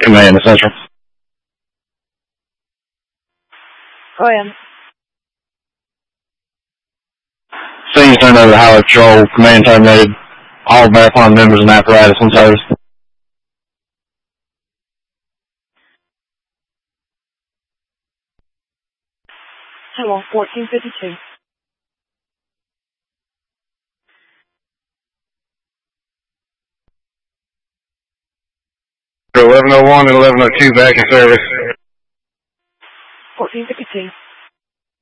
Command Central. Go ahead. Scene turned over to Highway Patrol. Command terminated. All Marathon members and apparatus in service. Hello, 1452. 1101 and 1102 back in service. 1452.